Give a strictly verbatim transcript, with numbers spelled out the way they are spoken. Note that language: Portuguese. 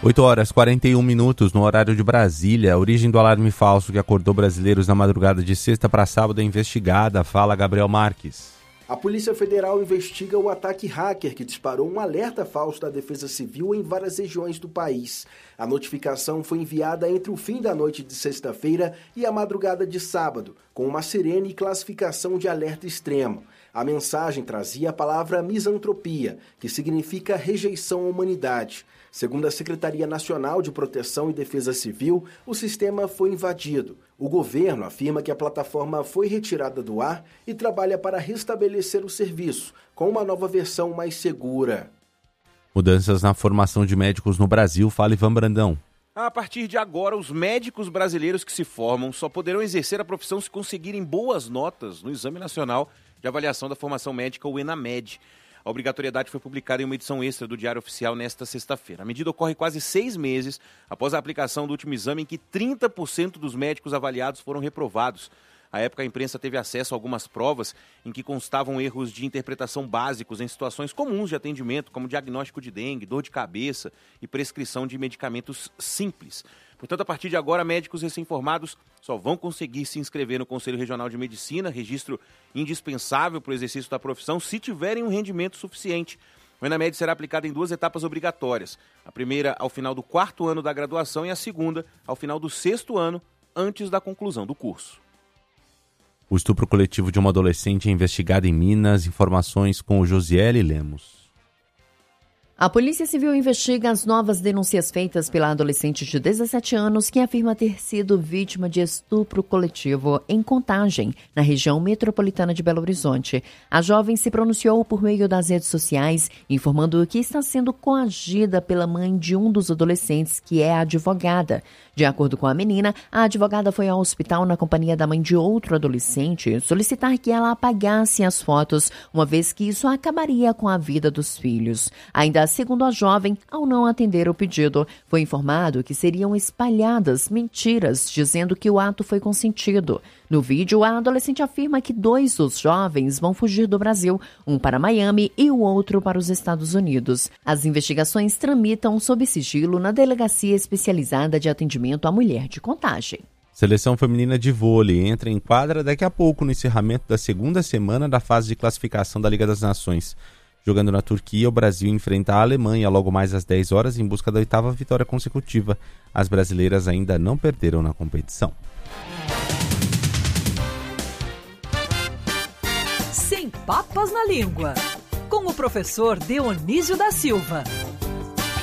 oito horas e quarenta e um minutos no horário de Brasília. A origem do alarme falso que acordou brasileiros na madrugada de sexta para sábado é investigada. Fala, Gabriel Marques. A Polícia Federal investiga o ataque hacker que disparou um alerta falso da Defesa Civil em várias regiões do país. A notificação foi enviada entre o fim da noite de sexta-feira e a madrugada de sábado, com uma sirene e classificação de alerta extremo. A mensagem trazia a palavra misantropia, que significa rejeição à humanidade. Segundo a Secretaria Nacional de Proteção e Defesa Civil, o sistema foi invadido. O governo afirma que a plataforma foi retirada do ar e trabalha para restabelecer o serviço, com uma nova versão mais segura. Mudanças na formação de médicos no Brasil. Fala, Ivan Brandão. A partir de agora, os médicos brasileiros que se formam só poderão exercer a profissão se conseguirem boas notas no Exame Nacional de Avaliação da Formação Médica, o ENAMED. A obrigatoriedade foi publicada em uma edição extra do Diário Oficial nesta sexta-feira. A medida ocorre quase seis meses após a aplicação do último exame em que trinta por cento dos médicos avaliados foram reprovados. À época, a imprensa teve acesso a algumas provas em que constavam erros de interpretação básicos em situações comuns de atendimento, como diagnóstico de dengue, dor de cabeça e prescrição de medicamentos simples. Portanto, a partir de agora, médicos recém-formados só vão conseguir se inscrever no Conselho Regional de Medicina, registro indispensável para o exercício da profissão, se tiverem um rendimento suficiente. O ENAMED será aplicado em duas etapas obrigatórias. A primeira ao final do quarto ano da graduação e a segunda ao final do sexto ano, antes da conclusão do curso. O estupro coletivo de uma adolescente é investigado em Minas. Informações com o Josiele Lemos. A Polícia Civil investiga as novas denúncias feitas pela adolescente de dezessete anos que afirma ter sido vítima de estupro coletivo em Contagem, na região metropolitana de Belo Horizonte. A jovem se pronunciou por meio das redes sociais, informando que está sendo coagida pela mãe de um dos adolescentes, que é advogada. De acordo com a menina, a advogada foi ao hospital na companhia da mãe de outro adolescente solicitar que ela apagasse as fotos, uma vez que isso acabaria com a vida dos filhos. Ainda segundo a jovem, ao não atender o pedido, foi informado que seriam espalhadas mentiras, dizendo que o ato foi consentido. No vídeo, a adolescente afirma que dois dos jovens vão fugir do Brasil, um para Miami e o outro para os Estados Unidos. As investigações tramitam sob sigilo na Delegacia Especializada de Atendimento à Mulher de Contagem. Seleção feminina de vôlei entra em quadra daqui a pouco no encerramento da segunda semana da fase de classificação da Liga das Nações. Jogando na Turquia, o Brasil enfrenta a Alemanha logo mais às dez horas em busca da oitava vitória consecutiva. As brasileiras ainda não perderam na competição. Sem papas na língua, com o professor Dionísio da Silva.